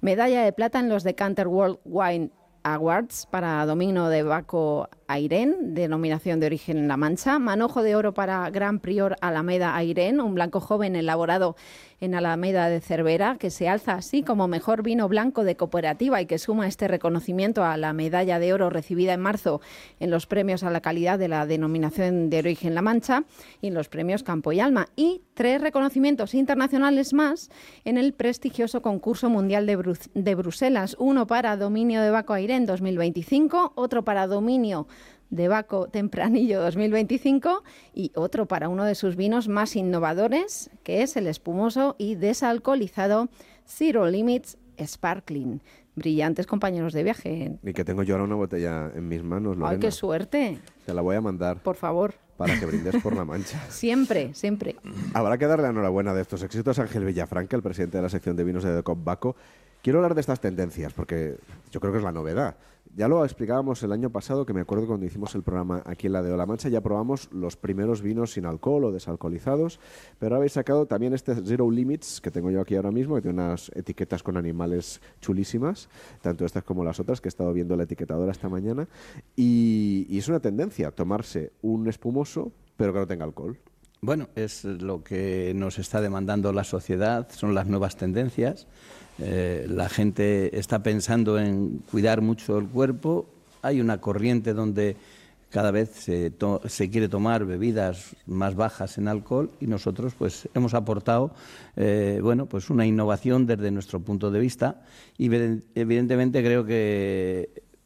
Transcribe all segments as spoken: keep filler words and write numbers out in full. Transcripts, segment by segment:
Medalla de plata en los Decanter World Wine Awards para Domino de Baco Airén, denominación de origen La Mancha. Manojo de oro para Gran Prior Alameda Airén, un blanco joven elaborado en Alameda de Cervera, que se alza así como mejor vino blanco de cooperativa y que suma este reconocimiento a la medalla de oro recibida en marzo en los premios a la calidad de la denominación de origen La Mancha y en los premios Campo y Alma. Y tres reconocimientos internacionales más en el prestigioso concurso mundial de, Bru- de Bruselas. Uno para Dominio de Baco Airén dos mil veinticinco, otro para Dominio de Baco Tempranillo dos mil veinticinco y otro para uno de sus vinos más innovadores, que es el espumoso y desalcoholizado Zero Limits Sparkling. Brillantes compañeros de viaje. Y que tengo yo ahora una botella en mis manos, Lorena. ¡Ay, qué suerte! Te la voy a mandar. Por favor. Para que brindes por La Mancha. Siempre, siempre. Habrá que darle la enhorabuena de estos éxitos a Ángel Villafranca, el presidente de la sección de vinos de Decop Baco. Quiero hablar de estas tendencias, porque yo creo que es la novedad. Ya lo explicábamos el año pasado, que me acuerdo cuando hicimos el programa aquí en la de La Mancha, ya probamos los primeros vinos sin alcohol o desalcoholizados, pero habéis sacado también este Zero Limits, que tengo yo aquí ahora mismo, que tiene unas etiquetas con animales chulísimas, tanto estas como las otras, que he estado viendo la etiquetadora esta mañana, y, y es una tendencia, tomarse un espumoso, pero que no tenga alcohol. Bueno, es lo que nos está demandando la sociedad, son las nuevas tendencias. Eh, la gente está pensando en cuidar mucho el cuerpo. Hay una corriente donde cada vez se, to- se quiere tomar bebidas más bajas en alcohol y nosotros pues hemos aportado eh, bueno, pues una innovación desde nuestro punto de vista y evidentemente creo que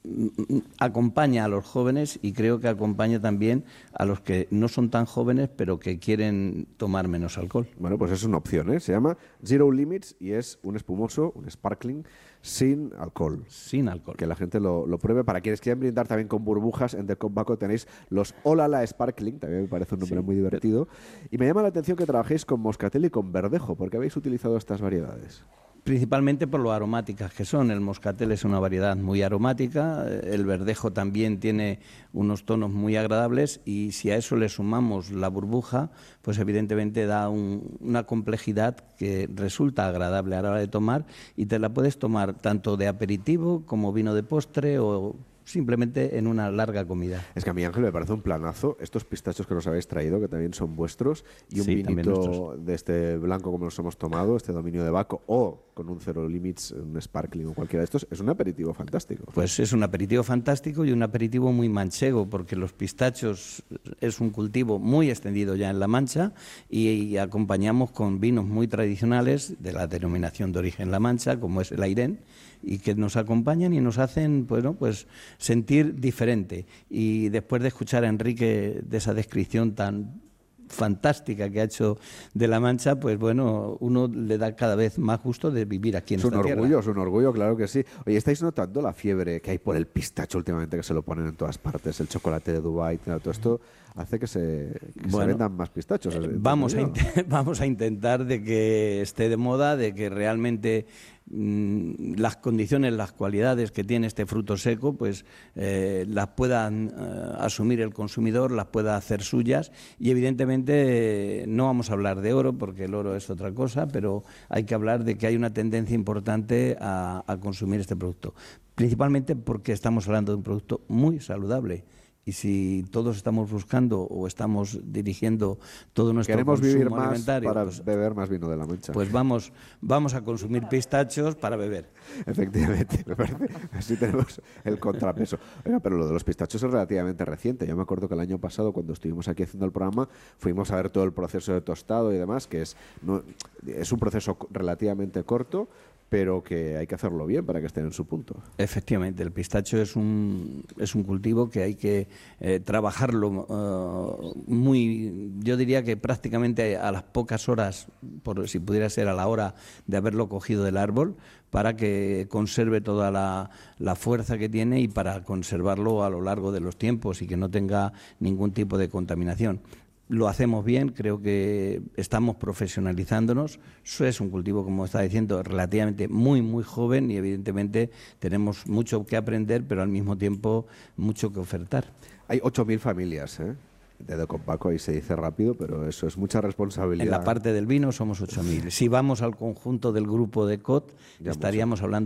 acompaña a los jóvenes y creo que acompaña también a los que no son tan jóvenes pero que quieren tomar menos alcohol. Bueno, pues es una opción, ¿eh? Se llama Zero Limits y es un espumoso, un sparkling sin alcohol. Sin alcohol. Que la gente lo, lo pruebe. Para quienes quieran brindar también con burbujas, en Decop Baco tenéis los Olala Sparkling, también me parece un nombre sí, muy divertido. Y me llama la atención que trabajéis con moscatel y con verdejo. ¿Por qué habéis utilizado estas variedades? Principalmente por lo aromáticas que son. El moscatel es una variedad muy aromática, el verdejo también tiene unos tonos muy agradables y si a eso le sumamos la burbuja, pues evidentemente da un, una complejidad que resulta agradable a la hora de tomar y te la puedes tomar tanto de aperitivo como vino de postre o simplemente en una larga comida. Es que a mí, Ángel, me parece un planazo estos pistachos que nos habéis traído, que también son vuestros, y un sí, vinito de este blanco como nos hemos tomado, este Dominio de Baco, o con un Zero Limits, un Sparkling o cualquiera de estos, es un aperitivo fantástico. Pues es un aperitivo fantástico y un aperitivo muy manchego, porque los pistachos es un cultivo muy extendido ya en La Mancha y, y acompañamos con vinos muy tradicionales de la denominación de origen La Mancha, como es el Airén, y que nos acompañan y nos hacen, bueno, pues sentir diferente. Y después de escuchar a Enrique de esa descripción tan fantástica que ha hecho de La Mancha, pues bueno, uno le da cada vez más gusto de vivir aquí en esta tierra. Es un orgullo, es un orgullo, claro que sí. Oye, ¿estáis notando la fiebre que hay por el pistacho últimamente, que se lo ponen en todas partes? El chocolate de Dubái, todo esto hace que se, que bueno, se vendan más pistachos. Eh, vamos, a vamos a intentar de que esté de moda, de que realmente mmm, las condiciones, las cualidades que tiene este fruto seco, pues eh, las puedan eh, asumir el consumidor, las pueda hacer suyas y evidentemente eh, no vamos a hablar de oro porque el oro es otra cosa, pero hay que hablar de que hay una tendencia importante a, a consumir este producto, principalmente porque estamos hablando de un producto muy saludable. Y si todos estamos buscando o estamos dirigiendo todo nuestro Queremos consumo vivir más alimentario, para pues, beber más vino de La Mancha. Pues vamos, vamos a consumir pistachos para beber. Efectivamente, me parece. Así tenemos el contrapeso. Oiga, pero lo de los pistachos es relativamente reciente. Yo me acuerdo que el año pasado, cuando estuvimos aquí haciendo el programa, fuimos a ver todo el proceso de tostado y demás, que es, no, es un proceso relativamente corto, pero que hay que hacerlo bien para que estén en su punto. Efectivamente, el pistacho es un es un cultivo que hay que eh, trabajarlo uh, muy, yo diría que prácticamente a las pocas horas, por si pudiera ser a la hora de haberlo cogido del árbol, para que conserve toda la, la fuerza que tiene y para conservarlo a lo largo de los tiempos y que no tenga ningún tipo de contaminación. Lo hacemos bien, creo que estamos profesionalizándonos. Eso es un cultivo, como está diciendo, relativamente muy, muy joven y evidentemente tenemos mucho que aprender, pero al mismo tiempo mucho que ofertar. Hay ocho mil familias, ¿eh? de Decop Baco, ahí se dice rápido, pero eso es mucha responsabilidad. En la parte del vino somos ocho mil. Si vamos al conjunto del grupo de C O T, ya estaríamos hablando